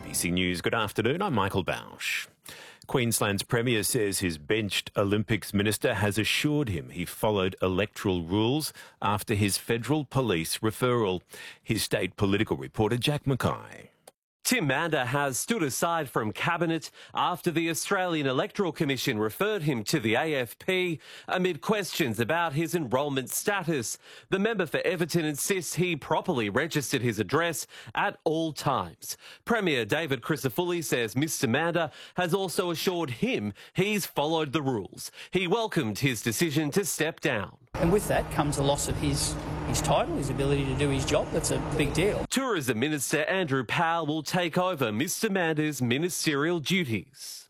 ABC News. Good afternoon, I'm Michael Bausch. Queensland's Premier says his benched Olympics minister has assured him he followed electoral rules after his federal police referral. His state political reporter Jack Mackay. Tim Mander has stood aside from Cabinet after the Australian Electoral Commission referred him to the AFP amid questions about his enrolment status. The member for Everton insists he properly registered his address at all times. Premier David Crisafulli says Mr Mander has also assured him he's followed the rules. He welcomed his decision to step down. And with that comes the loss of his title, his ability to do his job. That's a big deal. Tourism Minister Andrew Powell will take over Mr Mander's ministerial duties.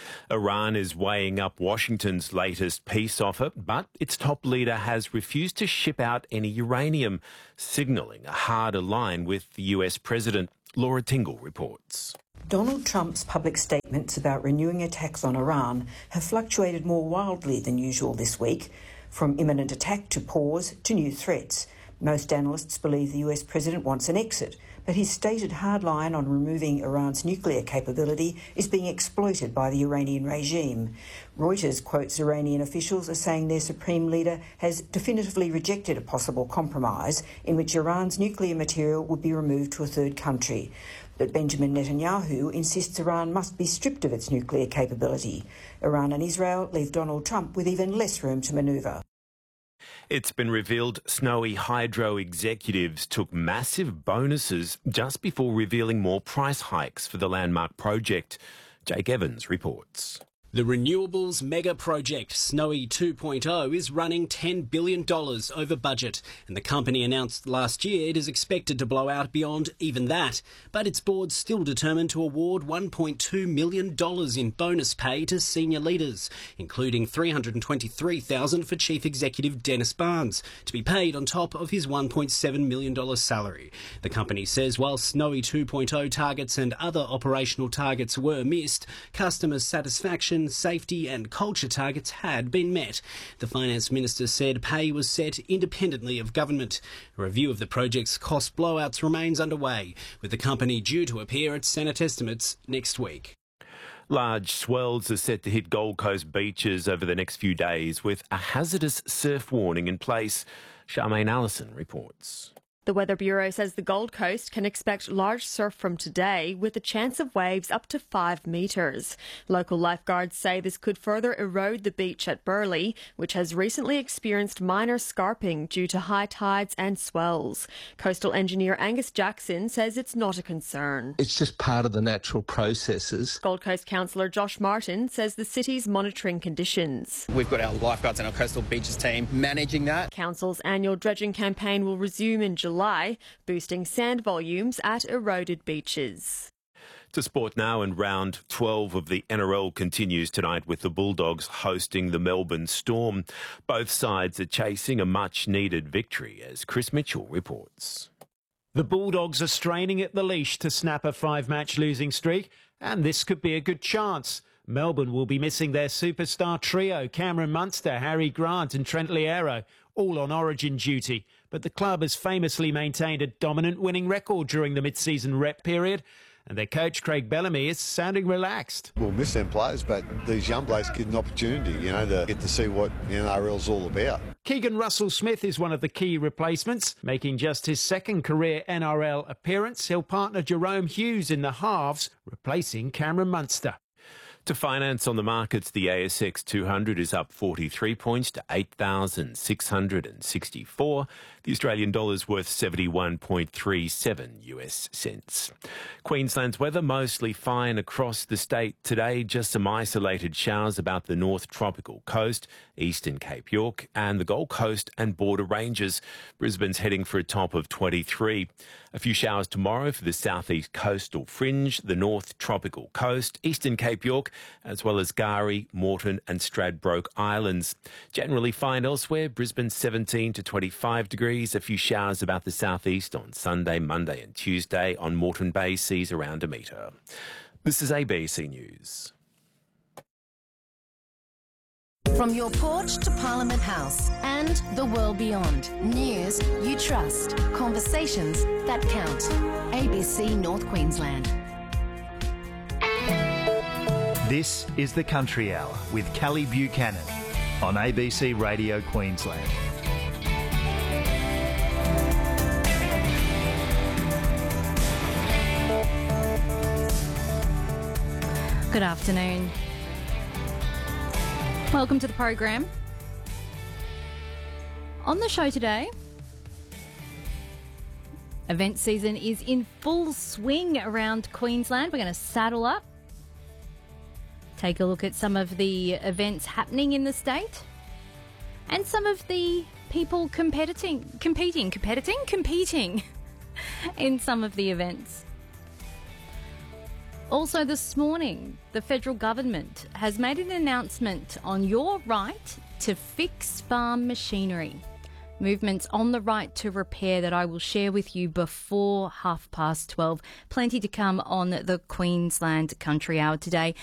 Iran is weighing up Washington's latest peace offer, but its top leader has refused to ship out any uranium, signalling a harder line with the US president. Laura Tingle reports. Donald Trump's public statements about renewing attacks on Iran have fluctuated more wildly than usual this week, from imminent attack to pause to new threats. Most analysts believe the US president wants an exit, but his stated hard line on removing Iran's nuclear capability is being exploited by the Iranian regime. Reuters quotes Iranian officials as saying their supreme leader has definitively rejected a possible compromise in which Iran's nuclear material would be removed to a third country. But Benjamin Netanyahu insists Iran must be stripped of its nuclear capability. Iran and Israel leave Donald Trump with even less room to manoeuvre. It's been revealed Snowy Hydro executives took massive bonuses just before revealing more price hikes for the landmark project. Jake Evans reports. The renewables mega project Snowy 2.0 is running $10 billion over budget, and the company announced last year it is expected to blow out beyond even that. But its board's still determined to award $1.2 million in bonus pay to senior leaders, including $323,000 for Chief Executive Dennis Barnes, to be paid on top of his $1.7 million salary. The company says while Snowy 2.0 targets and other operational targets were missed, customer satisfaction, safety and culture targets had been met. The Finance Minister said pay was set independently of government. A review of the project's cost blowouts remains underway, with the company due to appear at Senate estimates next week. Large swells are set to hit Gold Coast beaches over the next few days, with a hazardous surf warning in place. Charmaine Allison reports. The Weather Bureau says the Gold Coast can expect large surf from today, with a chance of waves up to 5 metres. Local lifeguards say this could further erode the beach at Burleigh, which has recently experienced minor scarping due to high tides and swells. Coastal engineer Angus Jackson says it's not a concern. It's just part of the natural processes. Gold Coast councillor Josh Martin says the city's monitoring conditions. We've got our lifeguards and our coastal beaches team managing that. Council's annual dredging campaign will resume in July, boosting sand volumes at eroded beaches. To sport now, and round 12 of the NRL continues tonight with the Bulldogs hosting the Melbourne Storm. Both sides are chasing a much-needed victory, as Chris Mitchell reports. The Bulldogs are straining at the leash to snap a 5-match losing streak, and this could be a good chance. Melbourne will be missing their superstar trio, Cameron Munster, Harry Grant and Trent Loiero, all on Origin duty. But the club has famously maintained a dominant winning record during the mid-season rep period, and their coach Craig Bellamy is sounding relaxed. We'll miss them players, but these young blokes get an opportunity, to get to see what the NRL's all about. Keegan Russell-Smith is one of the key replacements. Making just his second career NRL appearance, he'll partner Jerome Hughes in the halves, replacing Cameron Munster. To finance on the markets, the ASX 200 is up 43 points to 8,664. The Australian dollar is worth 71.37 US cents. Queensland's weather mostly fine across the state today. Just some isolated showers about the North Tropical Coast, eastern Cape York and the Gold Coast and border ranges. Brisbane's heading for a top of 23. A few showers tomorrow for the southeast coastal fringe, the North Tropical Coast, eastern Cape York, as well as Gari, Moreton and Stradbroke Islands. Generally fine elsewhere. Brisbane 17 to 25 degrees. A few showers about the southeast on Sunday, Monday and Tuesday. On Moreton Bay, seas around a metre. This is ABC News. From your porch to Parliament House and the world beyond. News you trust. Conversations that count. ABC North Queensland. This is the Country Hour with Callie Buchanan on ABC Radio Queensland. Good afternoon. Welcome to the program. On the show today, event season is in full swing around Queensland. We're going to saddle up, take a look at some of the events happening in the state and some of the people competing in some of the events. Also this morning, the federal government has made an announcement on your right to fix farm machinery. Movements on the right to repair that I will share with you before 12:30. Plenty to come on the Queensland Country Hour today.